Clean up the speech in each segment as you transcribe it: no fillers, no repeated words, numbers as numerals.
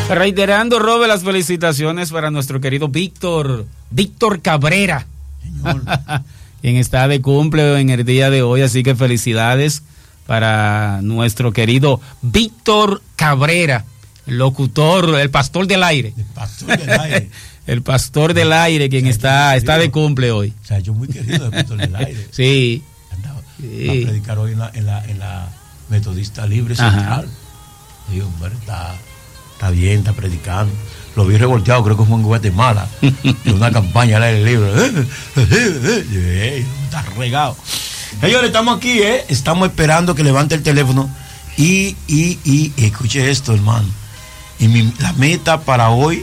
Reiterando, Robert, las felicitaciones para nuestro querido Víctor Cabrera, señor, quien está de cumple en el día de hoy, así que felicidades para nuestro querido Víctor Cabrera, locutor, el pastor del aire. El pastor del aire. El pastor del aire, quien está de cumple hoy. O sea, yo muy querido del pastor del aire. Sí. Va a predicar hoy en la Metodista Libre Central. Digo, hombre, está bien, está predicando. Lo vi revolteado, creo que fue en Guatemala, en una campaña al aire libre. Está regado. Señores, estamos aquí, estamos esperando que levante el teléfono y escuche esto, hermano. Y la meta para hoy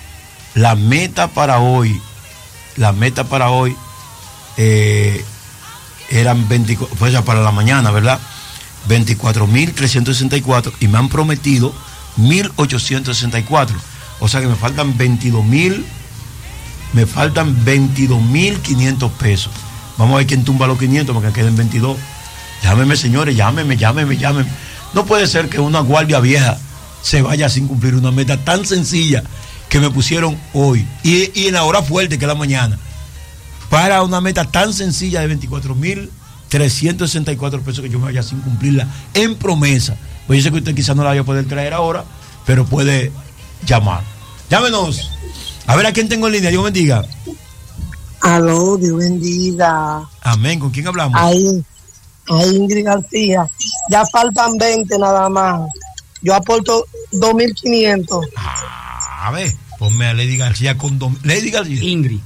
eran 24, pues para la mañana, ¿verdad? 24.364 y me han prometido 1.864. O sea que me faltan 22.500 pesos. Vamos a ver quién tumba los 500 para que queden 22. Llámeme, señores, llámeme. No puede ser que una guardia vieja se vaya sin cumplir una meta tan sencilla que me pusieron hoy y en la hora fuerte que es la mañana, para una meta tan sencilla de 24.364 pesos, que yo me vaya sin cumplirla en promesa. Pues yo sé que usted quizás no la vaya a poder traer ahora, pero puede llamar. Llámenos. A ver a quién tengo en línea. Dios bendiga. Aló, Dios bendiga. Amén. ¿Con quién hablamos? Ahí Ingrid García. Ya faltan 20 nada más. Yo aporto 2.500. A ver, ponme a Lady García con Lady García. Ingrid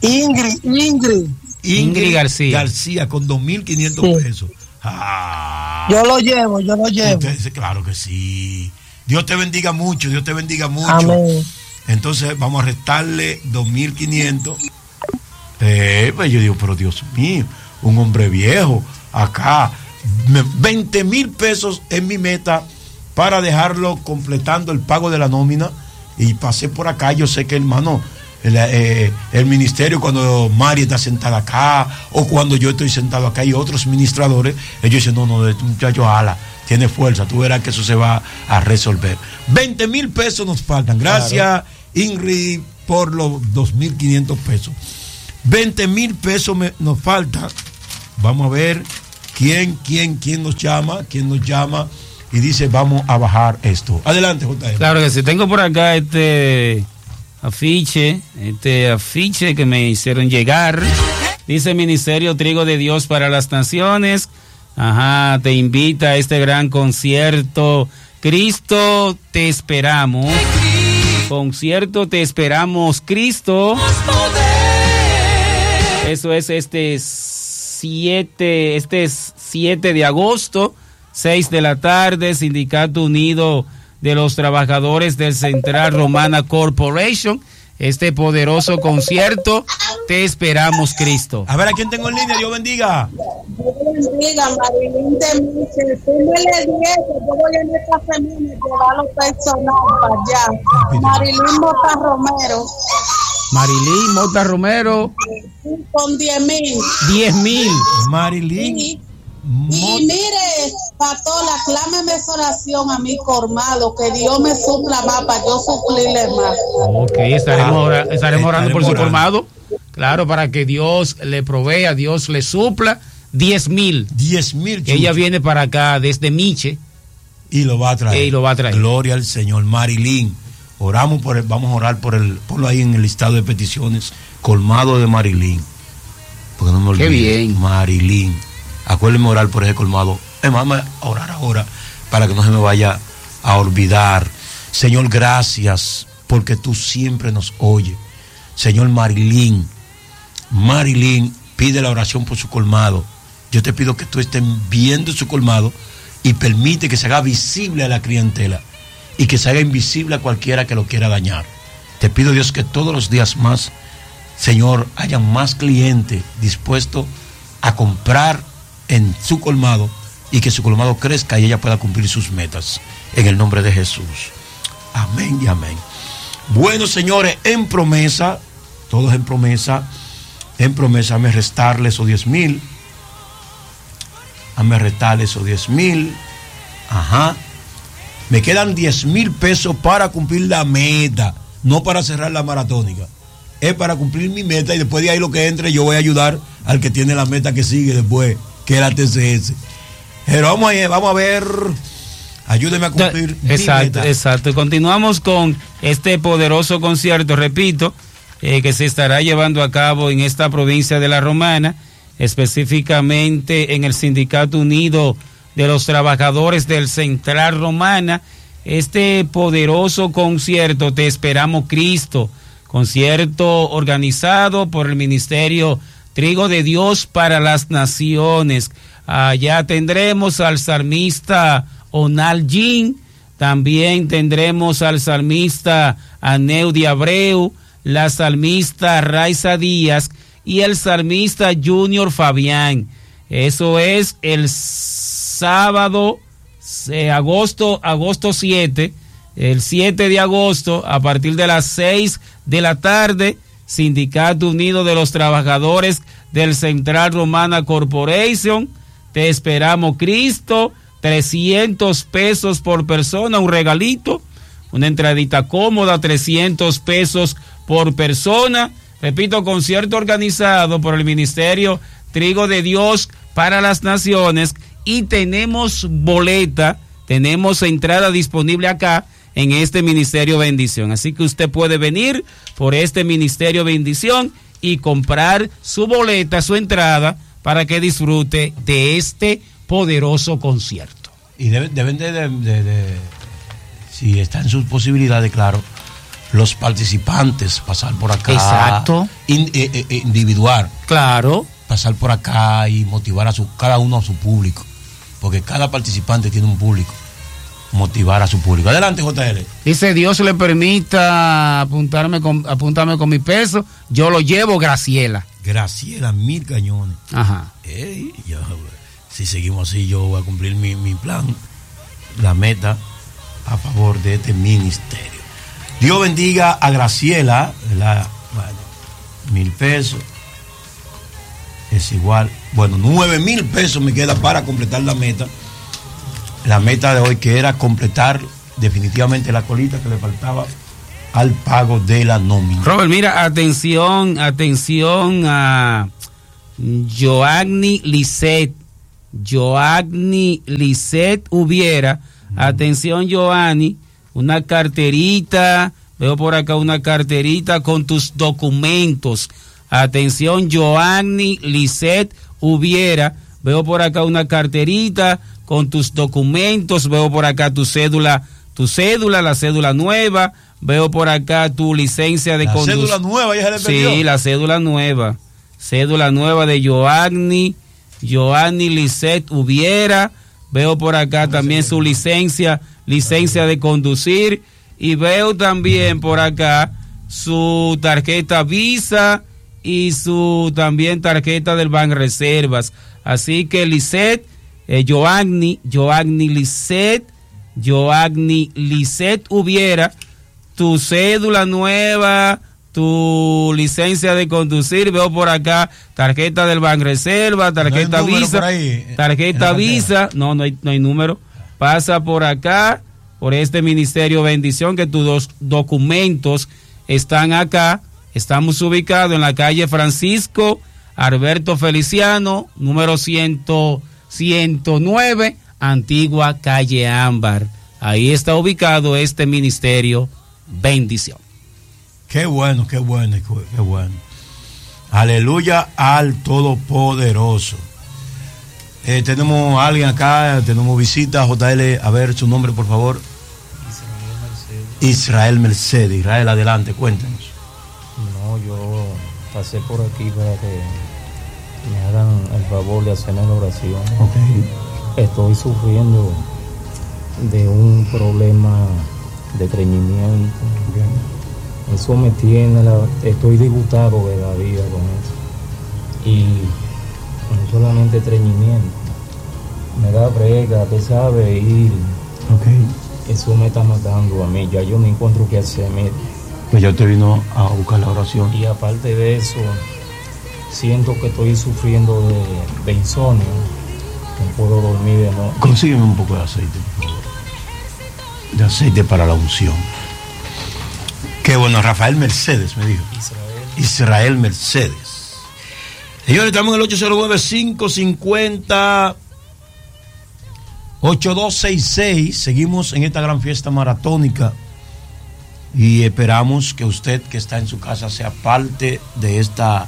García con 2.500 pesos. Yo lo llevo. Usted, claro que sí. Dios te bendiga mucho. Amén. Entonces vamos a restarle 2.500. Pues yo digo, pero Dios mío, un hombre viejo acá, 20.000 pesos es mi meta para dejarlo completando el pago de la nómina. Y pasé por acá, yo sé que, hermano, el ministerio, cuando Mari está sentada acá o cuando yo estoy sentado acá y otros ministradores, ellos dicen, no, este muchacho ala, tiene fuerza, tú verás que eso se va a resolver. 20.000 pesos nos faltan. Gracias, claro, Ingrid, por los 2.500 pesos. 20.000 pesos nos falta. Vamos a ver quién nos llama y dice, vamos a bajar esto. Adelante, JM. Claro que sí, tengo por acá este afiche que me hicieron llegar. Dice Ministerio Trigo de Dios para las Naciones. Te invita a este gran concierto. Cristo te esperamos. Concierto te esperamos, Cristo. Eso es este 7 de agosto, 6 de la tarde, Sindicato Unido de los Trabajadores del Central Romana Corporation. Este poderoso concierto, te esperamos, Cristo. A ver, ¿a quién tengo en línea? Dios bendiga. Dios bendiga, Marilyn de Michel. Tú me le dices, yo voy en esta semana y llevarlo personal para allá. Marilyn Mota Romero. Con 10.000. 10.000. Marilyn. Y mire, pastor, aclámeme esa oración a mi colmado, que Dios me supla más para yo suplirle más. Ok, estaremos orando por su colmado. Claro, para que Dios le provea, Dios le supla 10.000. 10.000. Ella viene para acá desde Miche. Y lo va a traer. Gloria al Señor. Marilyn, oramos vamos a orar ponlo ahí en el listado de peticiones. Colmado de Marilyn. Porque no me olvido. Qué bien. Marilyn. Acuérdenme orar por ese colmado. Vamos a orar ahora para que no se me vaya a olvidar. Señor, gracias porque tú siempre nos oyes. Señor, Marilyn pide la oración por su colmado. Yo te pido que tú estés viendo su colmado y permite que se haga visible a la clientela y que se haga invisible a cualquiera que lo quiera dañar. Te pido, Dios, que todos los días más, Señor, haya más clientes dispuestos a comprar en su colmado y que su colmado crezca y ella pueda cumplir sus metas. En el nombre de Jesús. Amén y amén. Bueno, señores, en promesa, todos en promesa, hazme restarle esos 10.000. Hazme restarle esos 10.000. Me quedan 10,000 pesos para cumplir la meta, no para cerrar la maratónica. Es para cumplir mi meta y después de ahí lo que entre yo voy a ayudar al que tiene la meta que sigue después, que es la TCS. Pero vamos a ver, ayúdeme a cumplir mi meta. Exacto. Continuamos con este poderoso concierto, repito, que se estará llevando a cabo en esta provincia de La Romana, específicamente en el Sindicato Unido de los Trabajadores del Central Romana. Este poderoso concierto, Te Esperamos Cristo, concierto organizado por el Ministerio Trigo de Dios para las Naciones. Allá tendremos al salmista Onal Jin, también tendremos al salmista Aneudi Abreu, la salmista Raiza Díaz y el salmista Junior Fabián. Eso es el sábado, agosto 7, el 7 de agosto, a partir de las 6 de la tarde, Sindicato Unido de los Trabajadores del Central Romana Corporation. Te Esperamos Cristo, 300 pesos por persona, un regalito, una entradita cómoda, 300 pesos por persona. Repito, concierto organizado por el Ministerio Trigo de Dios para las Naciones, y tenemos boleta, tenemos entrada disponible acá en este Ministerio Bendición. Así que usted puede venir por este Ministerio Bendición y comprar su boleta, su entrada, para que disfrute de este poderoso concierto. Y deben si está en sus posibilidades, claro, los participantes pasar por acá. Exacto. Individual. Claro. Pasar por acá y motivar cada uno a su público, porque cada participante tiene un público. Motivar a su público. Adelante, JL. Dice, Dios le permita apúntame con mi peso, yo lo llevo, Graciela. Graciela, 1000 cañones. Ajá. Si seguimos así, yo voy a cumplir mi plan, la meta a favor de este ministerio. Dios bendiga a Graciela, ¿verdad? Bueno, 1,000 pesos. Es igual, 9,000 pesos me queda para completar la meta. La meta de hoy, que era completar definitivamente la colita que le faltaba al pago de la nómina. Robert, mira, atención a Joanny Lisset Hubiera. Atención, Joanny, una carterita, veo por acá una carterita con tus documentos. Atención, Joanny Lisset Hubiera, veo por acá una carterita con tus documentos, veo por acá tu cédula, la cédula nueva, veo por acá tu licencia de conducir. ¿La cédula nueva ya se le perdió? Sí, la cédula nueva de Joanny Lisset Hubiera, veo por acá también su licencia de conducir, y veo también por acá su tarjeta Visa y su también tarjeta del Banreservas. Así que Lisset, Joanny Lisset Hubiera, tu cédula nueva, tu licencia de conducir, veo por acá tarjeta del Banreservas, tarjeta Visa, tarjeta Visa, no hay número. Pasa por acá, por este Ministerio Bendición, que tus documentos están acá. Estamos ubicados en la calle Francisco Alberto Feliciano, número 109, antigua calle Ámbar. Ahí está ubicado este Ministerio Bendición. Qué bueno. Aleluya al Todopoderoso. Tenemos a alguien acá, tenemos visita, JL, a ver su nombre, por favor. Israel Mercedes. Israel, adelante, cuéntenos. No, yo pasé por aquí para que me hagan el favor de hacerme la oración. Okay. Estoy sufriendo de un problema de estreñimiento. Okay. Eso me tiene, estoy disgustado de la vida con eso. Y no solamente estreñimiento, me da brega, te sabe ir. Okay. Eso me está matando a mí, ya yo no encuentro qué hacer. Pues yo te vino a buscar la oración. Y aparte de eso, siento que estoy sufriendo de insomnio. No puedo dormir de noche. Consígueme un poco de aceite, por favor. de aceite para la unción. Qué bueno, Rafael Mercedes me dijo. Israel Mercedes. Señores, estamos en el 809-550-8266. Seguimos en esta gran fiesta maratónica y esperamos que usted que está en su casa sea parte de esta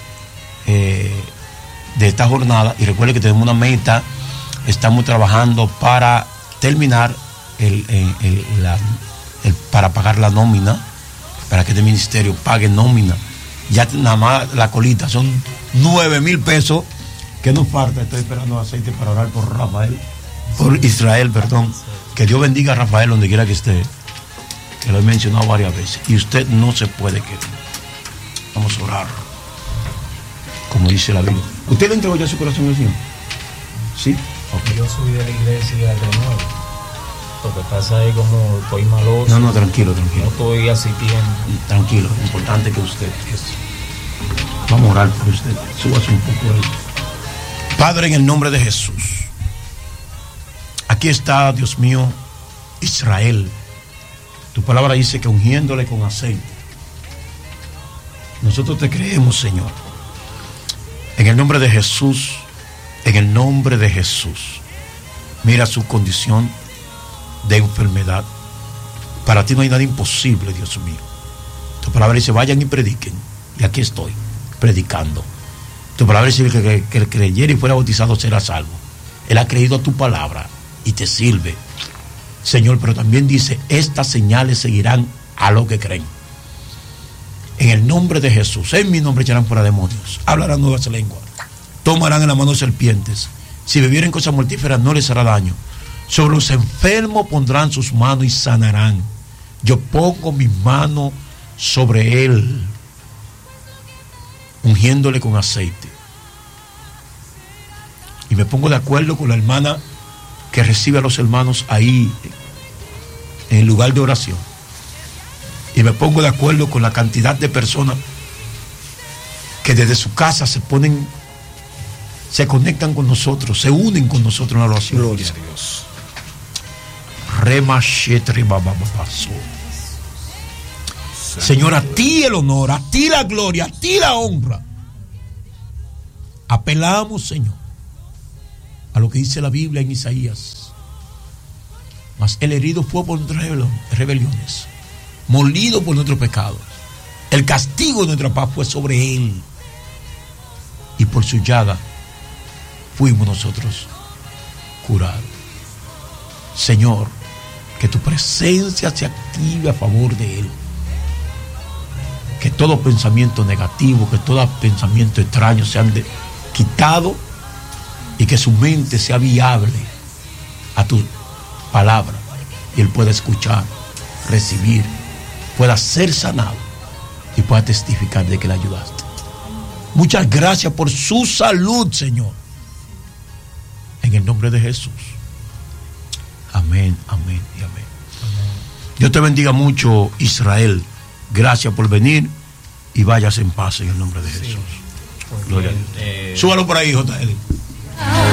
jornada. Y recuerde que tenemos una meta. Estamos trabajando para terminar para pagar la nómina, para que este ministerio pague nómina. Ya nada más la colita son 9,000 pesos que nos falta. Estoy esperando aceite para orar por Rafael, por Israel, perdón. Que Dios bendiga a Rafael donde quiera que esté, que lo he mencionado varias veces. Y usted no se puede quedar. Vamos a orar, como dice la Biblia. ¿Usted le entregó ya su corazón al Señor? ¿Sí? Okay. Yo subí de la iglesia de nuevo. Lo que pasa es como estoy maloso. No, tranquilo. No estoy asistiendo. Tranquilo, lo importante es que usted vamos a orar por usted. Súbase un poco ahí. Padre, en el nombre de Jesús, aquí está, Dios mío, Israel. Tu palabra dice que ungiéndole con aceite. Nosotros te creemos, Señor. En el nombre de Jesús, en el nombre de Jesús, mira su condición de enfermedad. Para ti no hay nada imposible, Dios mío. Tu palabra dice, vayan y prediquen. Y aquí estoy, predicando. Tu palabra dice que el creyere y fuera bautizado será salvo. Él ha creído a tu palabra y te sirve, Señor. Pero también dice, estas señales seguirán a los que creen. En el nombre de Jesús, en mi nombre echarán fuera demonios, hablarán nuevas lenguas, tomarán en la mano serpientes. Si bebieren cosas mortíferas no les hará daño. Sobre los enfermos pondrán sus manos y sanarán. Yo pongo mis manos sobre él, ungiéndole con aceite. Y me pongo de acuerdo con la hermana que recibe a los hermanos ahí en el lugar de oración. Y me pongo de acuerdo con la cantidad de personas que desde su casa se conectan con nosotros, se unen con nosotros en la oración. Gloria a Dios. Señor, a ti el honor, a ti la gloria, a ti la honra. Apelamos, Señor, a lo que dice la Biblia en Isaías. Mas el herido fue por nuestras rebeliones, molido por nuestros pecados. El castigo de nuestra paz fue sobre él, y por su llaga fuimos nosotros curados. Señor, que tu presencia se active a favor de él. Que todo pensamiento negativo, que todo pensamiento extraño sean quitado, y que su mente sea viable a tu palabra, y él pueda escuchar, recibir, pueda ser sanado y pueda testificar de que le ayudaste. Muchas gracias por su salud, Señor. En el nombre de Jesús. Amén, amén y amén. Dios te bendiga mucho, Israel. Gracias por venir y vayas en paz en el nombre de Jesús. Gloria a Dios. Súbalo por ahí, JL.